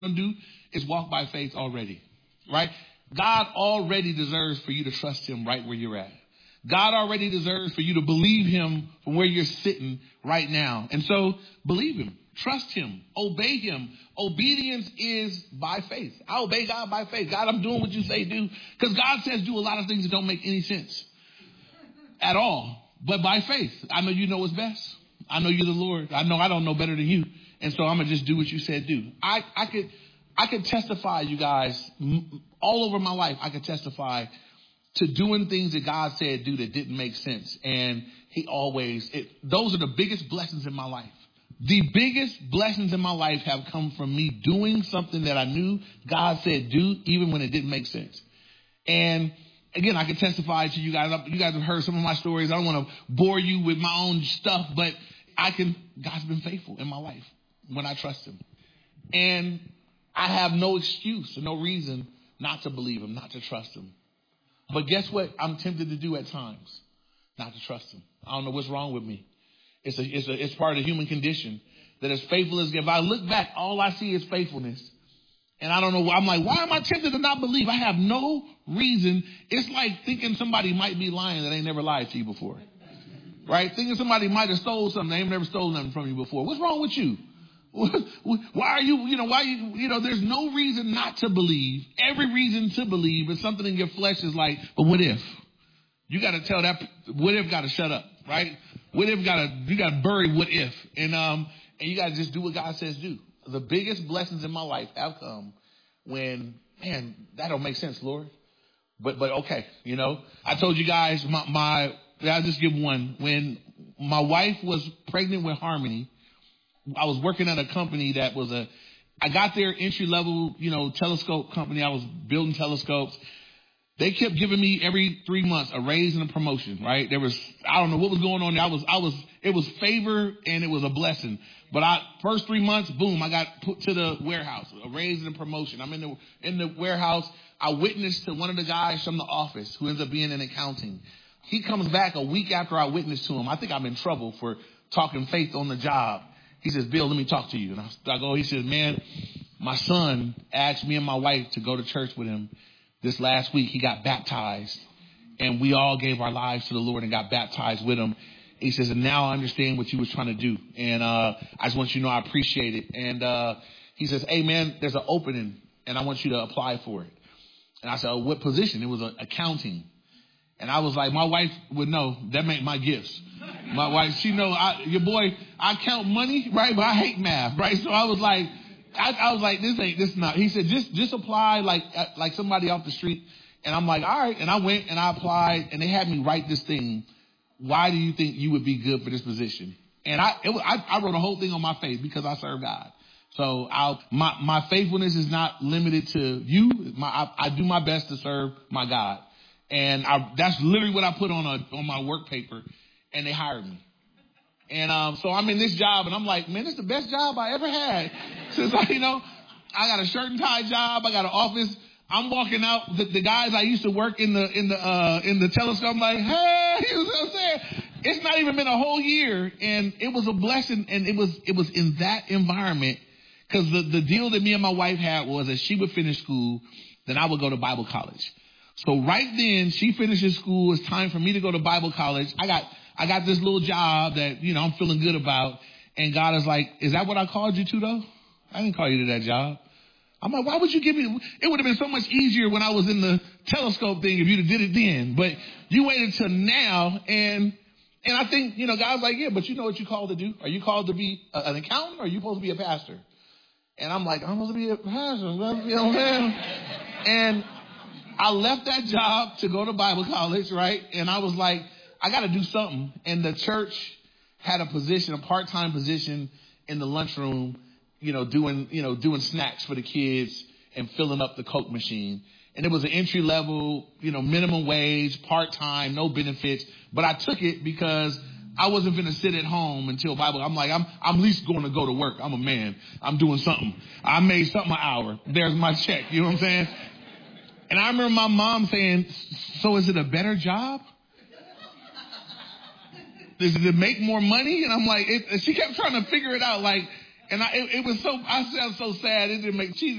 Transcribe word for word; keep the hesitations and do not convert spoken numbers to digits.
to do is walk by faith already, right? God already deserves for you to trust him right where you're at. God already deserves for you to believe him from where you're sitting right now. And so believe him, trust him, obey him. Obedience is by faith. I obey God by faith. God, I'm doing what you say do, because God says do a lot of things that don't make any sense at all, but by faith. I know you know what's best. I know you're the Lord. I know I don't know better than you. And so I'm going to just do what you said do. I, I could, I could testify, you guys, all over my life. I could testify to doing things that God said do that didn't make sense. And he always, it, those are the biggest blessings in my life. The biggest blessings in my life have come from me doing something that I knew God said do, even when it didn't make sense. And again, I can testify to you guys. You guys have heard some of my stories. I don't want to bore you with my own stuff, but I can, God's been faithful in my life when I trust him. And I have no excuse or no reason not to believe him, not to trust him. But guess what I'm tempted to do at times? Not to trust him. I don't know what's wrong with me. It's a, it's a, it's part of the human condition that as faithful as, if I look back, all I see is faithfulness. And I don't know why. I'm like, why am I tempted to not believe? I have no reason. It's like thinking somebody might be lying that ain't never lied to you before. Right? Thinking somebody might have stole something. They ain't never stole nothing from you before. What's wrong with you? Why are you, you know, why you, you know, there's no reason not to believe. Every reason to believe, but something in your flesh is like, but what if? You got to tell that, what if got to shut up, right? What if got to, you got to bury what if. And, um, and you got to just do what God says do. The biggest blessings in my life have come when, man, that don't make sense, Lord. But, but okay, you know, I told you guys my, my, I'll just give one. When my wife was pregnant with Harmony, I was working at a company that was a, I got there entry level, you know, telescope company. I was building telescopes. They kept giving me every three months a raise and a promotion, right? There was, I don't know what was going on there. I was, I was, it was favor and it was a blessing. But I, first three months, boom, I got put to the warehouse, a raise and a promotion. I'm in the, in the warehouse. I witnessed to one of the guys from the office who ends up being in accounting. He comes back a week after I witnessed to him. I think I'm in trouble for talking faith on the job. He says, Bill, let me talk to you. And I go, he says, man, my son asked me and my wife to go to church with him this last week. He got baptized and we all gave our lives to the Lord and got baptized with him. He says, and now I understand what you was trying to do. And, uh, I just want you to know I appreciate it. And, uh, he says, hey man, there's an opening and I want you to apply for it. And I said, oh, what position? It was uh, accounting. And I was like, my wife would know that ain't my gifts. My wife, she know, I, your boy, I count money, right? But I hate math, right? So I was like, I, I was like, this ain't, this not. He said, just, just apply like, like somebody off the street. And I'm like, all right. And I went and I applied and they had me write this thing. Why do you think you would be good for this position? And I, it was, I, I wrote a whole thing on my face because I serve God. So I'll, my, my faithfulness is not limited to you. My, I, I do my best to serve my God. And I, that's literally what I put on a, on my work paper, and they hired me. And, um, so I'm in this job and I'm like, man, this is the best job I ever had. Since I, you know, I got a shirt and tie job. I got an office. I'm walking out. The, the guys I used to work in the, in the, uh, in the telescope, I'm like, hey, you know what I'm saying? It's not even been a whole year. And it was a blessing. And it was, it was in that environment. Cause the, the deal that me and my wife had was that she would finish school, then I would go to Bible college. So right then she finishes school. It's time for me to go to Bible college. I got, I got this little job that, you know, I'm feeling good about. And God is like, is that what I called you to though? I didn't call you to that job. I'm like, why would you give me, it would have been so much easier when I was in the telescope thing if you'd have did it then, but you waited till now. And, and I think, you know, God's like, yeah, but you know what you're called to do? Are you called to be a, an accountant or are you supposed to be a pastor? And I'm like, I'm supposed to be a pastor. You know what I'm saying? And I left that job to go to Bible college, right? And I was like, I got to do something. And the church had a position, a part-time position in the lunchroom, you know, doing, you know, doing snacks for the kids and filling up the Coke machine. And it was an entry level, you know, minimum wage, part-time, no benefits. But I took it because I wasn't going to sit at home until Bible. I'm like, I'm, I'm at least going to go to work. I'm a man. I'm doing something. I made something an hour. There's my check. You know what I'm saying? And I remember my mom saying, so is it a better job? Does it make more money? And I'm like, it, she kept trying to figure it out. Like, and I, it, it was so, I sound so sad. It didn't make, she